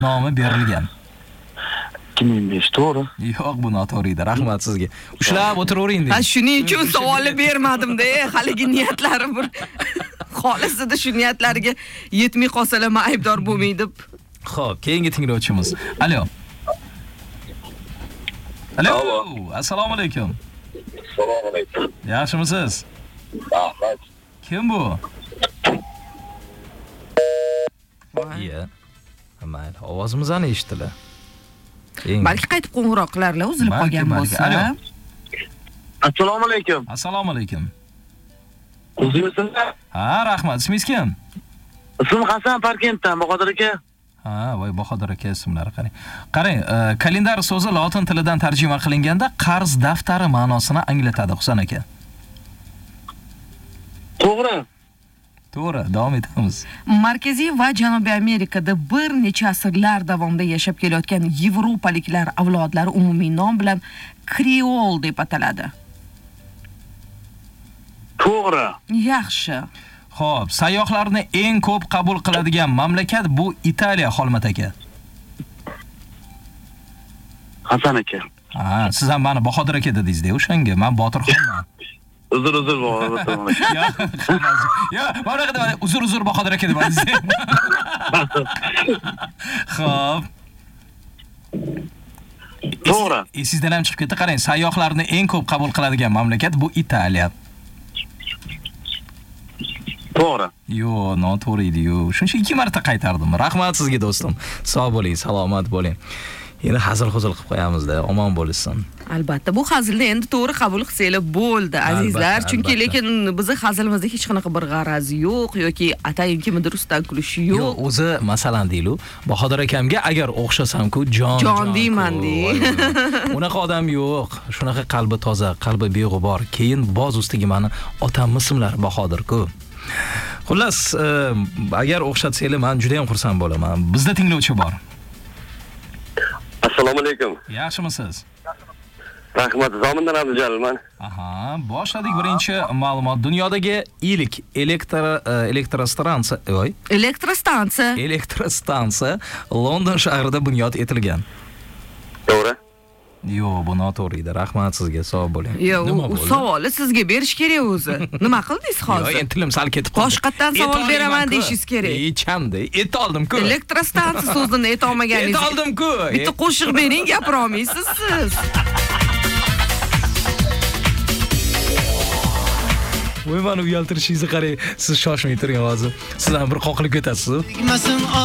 nomi berilgan. 2005 to'g'ri. Yo'q, bu noto'g'ri edi. Rahmat sizga. Ushlab o'tiravering Ha, deydi. shuning uchun savolni bermadim-da. Haligi niyatlari bir xolisida shu niyatlariga yetmay qolsalar, men aybdor bo'lmay deb. Xo'p, keyingi tinglovchimiz. Alo. Alo. Assalomu alaykum. Assalomu alaykum. Yaxshimisiz? Rahmat. Kim bu? Iya. Mayli, ovozimizni eshitdilar. Balki qaytib qo'ng'iroq qilarlar, uzilib qolgan bo'lsa. Alo. Assalomu alaykum. Assalomu alaykum. O'zingizmi? Ha, rahmat. Ismingiz kim? Ismim Hasan Parkentdan, Bahodir aka. Ha, voy Bahodir aka ismlari qarang. Qarang, kalendar so'zi lotin tilidan tarjima qilinganda qarz daftari ma'nosini anglatadi, Husan aka. To'g'ri. To'g'ri, davom etamiz. Markaziy va Janubiy Amerikada bir necha asrlar davomida yashab kelayotgan yevropaliklar avlodlari umumiy nom bilan kreol deb ataladi. To'g'ri. Yaxshi. Xo'p, sayyohlarni eng ko'p qabul qiladigan mamlakat bu Italiya, Xolmat aka. Hasan aka. Ha, siz ham meni Bahodir aka dedingiz-da, o'shanga. Men Botirxonman. Uzr Bahodir aka. Yo'q, mana qada uzr Bahodir aka deb aytdingiz. Xo'p. To'g'ri. Sizdan ham chiqib ketdi. Qarang, sayyohlarni eng ko'p qabul qiladigan mamlakat bu Italiya. To'g'ri. Yo'q, noto'g'ri edi-yu. Shuncha 2 marta qaytardim. Rahmat sizga do'stim. Sog' bo'ling, salomat bo'ling. Yana hazil-huzul qilib qo'yamiz-da, omon bo'lsin. Albatta, bu hazilni endi to'g'ri qabul qilsanglar bo'ldi, azizlar. Chunki lekin bizni hazilimizda hech qanaqa bir g'araz yo'q yoki atayin kimdir ustidan kulishi yo'q. Yo'q, o'zi masalan deylu, Bahodir akamga agar o'xshasam-ku, jon deyman-de. Unaqa odam yo'q. Shunaqa qalbi toza, qalbi beg'ubor. Keyin boz ustiga meni otammisimlar Bahodir-ku. Xullas, agar o'xshatsanglar, men juda ham xursand bo'laman. Bizda tinglovchi bor. Assalomu alaykum. Yaxshimisiz? Rahmat, Zomindan Abdujalilman. Aha, boshladik birinchi ma'lumot. Dunyodagi ilk elektrostansiya London shahrida bunyod etilgan. To'g'ri. Yo'q, bu noto'g'ri edi. Rahmat sizga, sog' bo'ling. Yo'q, u savolni sizga berish kerak o'zi. Nima qildingiz hozir? Yo'q, endi tilim sal ketib qoldi. Boshqatdan savol beraman deyishingiz kerak. Yechamda, et oldim-ku. Elektrostansiya so'zini et olmaganingiz. Et oldim-ku. Bitta qo'shiq bering, gapira olmaysiz siz. Voy, meni uyaltirishingizni qarang. Siz shoshmay turing hozir. Sizdan bir qoqilib ketasiz.